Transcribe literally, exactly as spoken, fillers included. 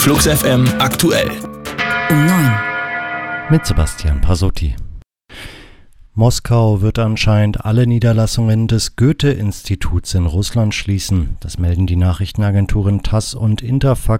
Flux F M aktuell. Um neun. Mit Sebastian Pasotti. Moskau wird anscheinend alle Niederlassungen des Goethe-Instituts in Russland schließen. Das melden die Nachrichtenagenturen TASS und Interfax